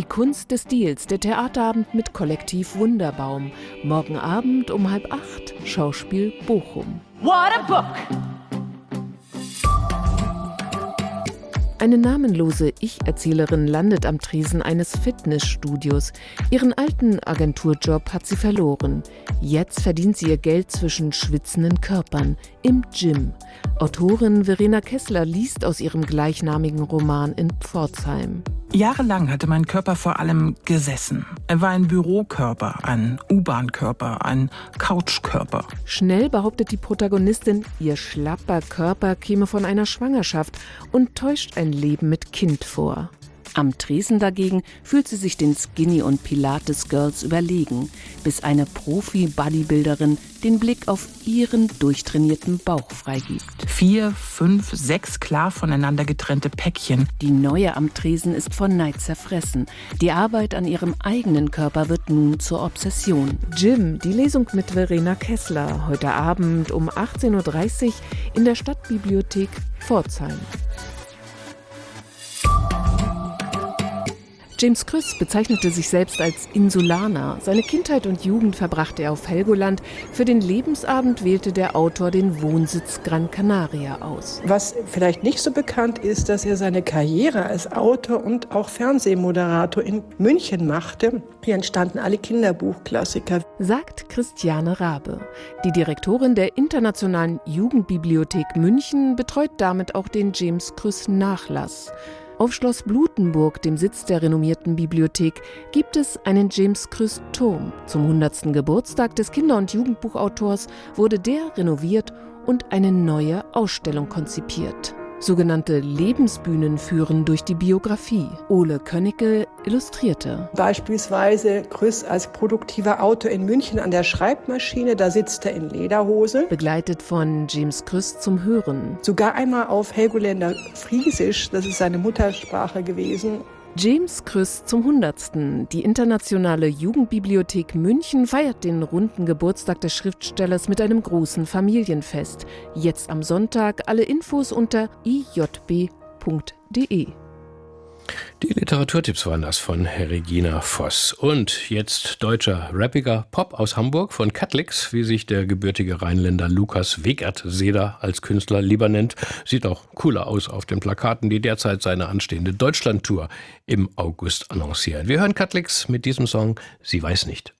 Kunst des Stils, der Theaterabend mit Kollektiv Wunderbaum. Morgen Abend um 7:30, Schauspiel Bochum. What a book! Eine namenlose Ich-Erzählerin landet am Tresen eines Fitnessstudios. Ihren alten Agenturjob hat sie verloren. Jetzt verdient sie ihr Geld zwischen schwitzenden Körpern, im Gym. Autorin Verena Kessler liest aus ihrem gleichnamigen Roman in Pforzheim. Jahrelang hatte mein Körper vor allem gesessen. Er war ein Bürokörper, ein U-Bahn-Körper, ein Couchkörper. Schnell behauptet die Protagonistin, ihr schlapper Körper käme von einer Schwangerschaft und täuscht ein Leben mit Kind vor. Am Tresen dagegen fühlt sie sich den Skinny- und Pilates-Girls überlegen, bis eine Profi-Bodybuilderin den Blick auf ihren durchtrainierten Bauch freigibt. 4, 5, 6 klar voneinander getrennte Päckchen. Die Neue am Tresen ist von Neid zerfressen. Die Arbeit an ihrem eigenen Körper wird nun zur Obsession. Gym, die Lesung mit Verena Kessler, heute Abend um 18:30 Uhr in der Stadtbibliothek Pforzheim. James Krüss bezeichnete sich selbst als Insulaner. Seine Kindheit und Jugend verbrachte er auf Helgoland. Für den Lebensabend wählte der Autor den Wohnsitz Gran Canaria aus. Was vielleicht nicht so bekannt ist, dass er seine Karriere als Autor und auch Fernsehmoderator in München machte. Hier entstanden alle Kinderbuchklassiker, sagt Christiane Rabe. Die Direktorin der Internationalen Jugendbibliothek München betreut damit auch den James Krüss Nachlass. Auf Schloss Blutenburg, dem Sitz der renommierten Bibliothek, gibt es einen James Krüss Turm. Zum 100. Geburtstag des Kinder- und Jugendbuchautors wurde der renoviert und eine neue Ausstellung konzipiert. Sogenannte Lebensbühnen führen durch die Biografie. Ole Könnecke illustrierte. Beispielsweise Krüss als produktiver Autor in München an der Schreibmaschine, da sitzt er in Lederhose. Begleitet von James Krüss zum Hören. Sogar einmal auf Helgoländer Friesisch, das ist seine Muttersprache gewesen. James Krüss zum 100. Die Internationale Jugendbibliothek München feiert den runden Geburtstag des Schriftstellers mit einem großen Familienfest. Jetzt am Sonntag alle Infos unter ijb.de. Die Literaturtipps waren das von Regina Voss. Und jetzt deutscher rappiger Pop aus Hamburg von Catlix, wie sich der gebürtige Rheinländer Lukas Wegert-Seder als Künstler lieber nennt. Sieht auch cooler aus auf den Plakaten, die derzeit seine anstehende Deutschlandtour im August annoncieren. Wir hören Catlix mit diesem Song Sie weiß nicht.